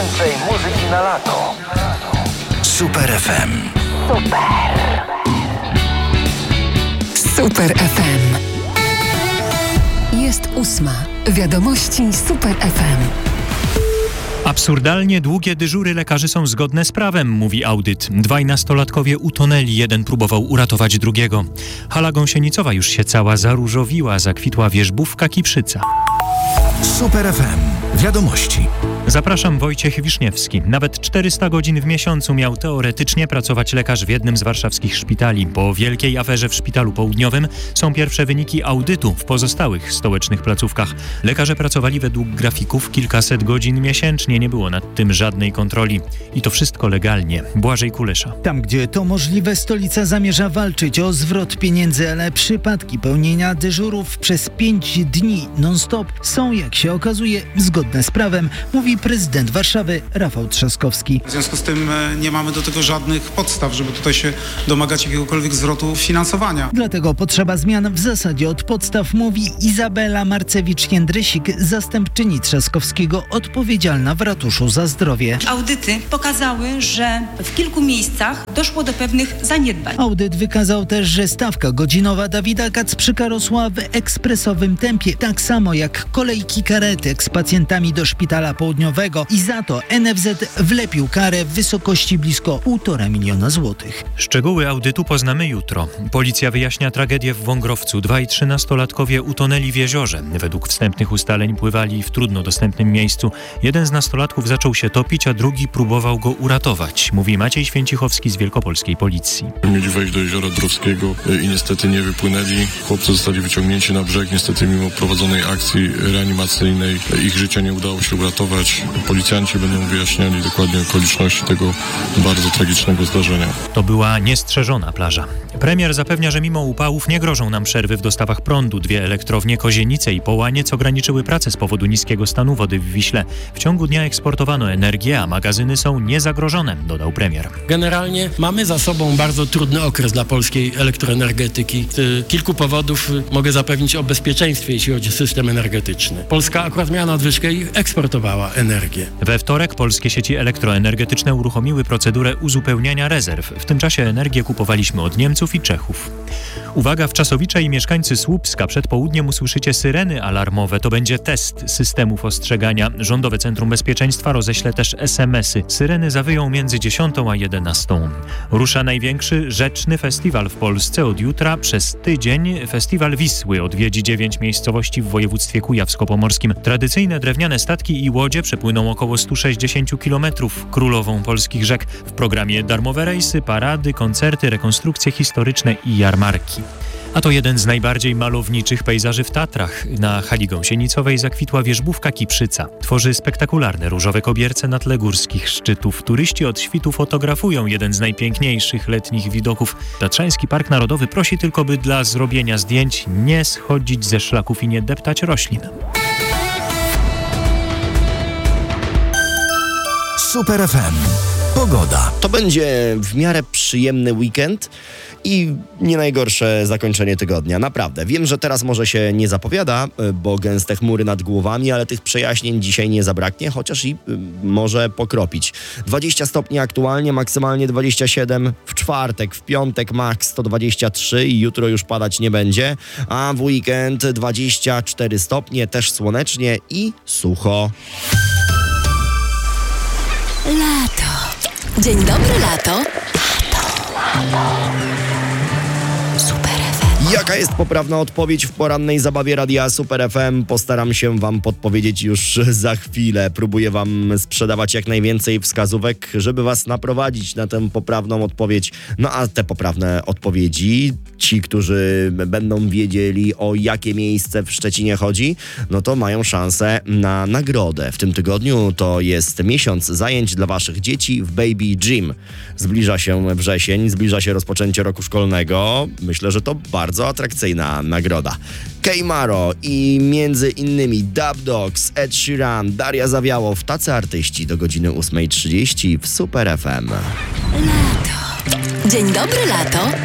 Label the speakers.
Speaker 1: Więcej muzyki na lato.
Speaker 2: Super FM.
Speaker 3: Super FM. Jest 8. Wiadomości Super FM.
Speaker 4: Absurdalnie długie dyżury lekarzy są zgodne z prawem, mówi audyt. Dwaj nastolatkowie utonęli, jeden próbował uratować drugiego. Hala Gąsienicowa już się cała zaróżowiła, zakwitła wierzbówka Kiprzyca.
Speaker 2: Super FM. Wiadomości.
Speaker 4: Zapraszam, Wojciech Wiszniewski. Nawet 400 godzin w miesiącu miał teoretycznie pracować lekarz w jednym z warszawskich szpitali. Po wielkiej aferze w Szpitalu Południowym są pierwsze wyniki audytu w pozostałych stołecznych placówkach. Lekarze pracowali według grafików kilkaset godzin miesięcznie. Nie było nad tym żadnej kontroli. I to wszystko legalnie. Błażej Kulesza.
Speaker 5: Tam, gdzie to możliwe, stolica zamierza walczyć o zwrot pieniędzy, ale przypadki pełnienia dyżurów przez 5 dni non-stop są, jak się okazuje, zgodne z prawem, mówi prezydent Warszawy Rafał Trzaskowski.
Speaker 6: W związku z tym nie mamy do tego żadnych podstaw, żeby tutaj się domagać jakiegokolwiek zwrotu finansowania.
Speaker 5: Dlatego potrzeba zmian w zasadzie od podstaw, mówi Izabela Marcewicz-Jędrysik, zastępczyni Trzaskowskiego odpowiedzialna w ratuszu za zdrowie.
Speaker 7: Audyty pokazały, że w kilku miejscach doszło do pewnych zaniedbań.
Speaker 5: Audyt wykazał też, że stawka godzinowa Dawida Kacprzyka rosła w ekspresowym tempie, tak samo jak kolejki karetek z pacjentami do Szpitala Południowego i za to NFZ wlepił karę w wysokości blisko 1,5 miliona złotych.
Speaker 4: Szczegóły audytu poznamy jutro. Policja wyjaśnia tragedię w Wągrowcu. 2 i 13-latkowie utonęli w jeziorze. Według wstępnych ustaleń pływali w trudno dostępnym miejscu. Jeden z nastolatków zaczął się topić, a drugi próbował go uratować, mówi Maciej Święcichowski z Wielkopolskiej Policji.
Speaker 8: Mieli wejść do jeziora Drowskiego i niestety nie wypłynęli. Chłopcy zostali wyciągnięci na brzeg. Niestety mimo prowadzonej akcji reanimacyjnej ich życia nie udało się uratować. Policjanci będą wyjaśniali dokładnie okoliczności tego bardzo tragicznego zdarzenia.
Speaker 4: To była niestrzeżona plaża. Premier zapewnia, że mimo upałów nie grożą nam przerwy w dostawach prądu. 2 elektrownie Kozienice i Połaniec ograniczyły pracę z powodu niskiego stanu wody w Wiśle. W ciągu dnia eksportowano energię, a magazyny są niezagrożone, dodał premier.
Speaker 9: Generalnie mamy za sobą bardzo trudny okres dla polskiej elektroenergetyki. Z kilku powodów mogę zapewnić o bezpieczeństwie, jeśli chodzi o system energetyczny. Polska akurat miała nadwyżkę i eksportowała energię.
Speaker 4: We wtorek polskie sieci elektroenergetyczne uruchomiły procedurę uzupełniania rezerw. W tym czasie energię kupowaliśmy od Niemców i Czechów. Uwaga, Wczasowicze i mieszkańcy Słupska. Przed południem usłyszycie syreny alarmowe. To będzie test systemów ostrzegania. Rządowe Centrum Bezpieczeństwa roześle też SMS-y. Syreny zawyją między 10 a 11. Rusza największy rzeczny festiwal w Polsce. Od jutra przez tydzień Festiwal Wisły odwiedzi 9 miejscowości w województwie kujawsko-pomorskim. Tradycyjne drewniane statki i łodzie przepłyną około 160 km królową polskich rzek. W programie darmowe rejsy, parady, koncerty, rekonstrukcje historyczne i jarmarki. A to jeden z najbardziej malowniczych pejzaży w Tatrach. Na Hali Gąsienicowej zakwitła wierzbówka Kiprzyca. Tworzy spektakularne różowe kobierce na tle górskich szczytów. Turyści od świtu fotografują jeden z najpiękniejszych letnich widoków. Tatrzański Park Narodowy prosi tylko, by dla zrobienia zdjęć nie schodzić ze szlaków i nie deptać roślin.
Speaker 2: Super FM. Pogoda.
Speaker 10: To będzie w miarę przyjemny weekend i nie najgorsze zakończenie tygodnia. Naprawdę. Wiem, że teraz może się nie zapowiada, bo gęste chmury nad głowami, ale tych przejaśnień dzisiaj nie zabraknie, chociaż i może pokropić. 20 stopni aktualnie, maksymalnie 27 w czwartek, w piątek max 123 i jutro już padać nie będzie, a w weekend 24 stopnie, też słonecznie i sucho.
Speaker 3: Lato. Dzień dobry, lato. Super FM.
Speaker 10: Jaka jest poprawna odpowiedź w porannej zabawie Radia Super FM? Postaram się wam podpowiedzieć już za chwilę. Próbuję wam sprzedawać jak najwięcej wskazówek, żeby was naprowadzić na tę poprawną odpowiedź. No a te poprawne odpowiedzi, ci, którzy będą wiedzieli, o jakie miejsce w Szczecinie chodzi, no to mają szansę na nagrodę. W tym tygodniu to jest miesiąc zajęć dla waszych dzieci w Baby Gym. Zbliża się wrzesień, zbliża się rozpoczęcie roku szkolnego. Myślę, że to bardzo atrakcyjna nagroda. Kejmaro i między innymi Dub Dogs, Ed Sheeran, Daria Zawiałow, tacy artyści do godziny 8:30 w Super FM.
Speaker 3: Lato. Dzień dobry, lato.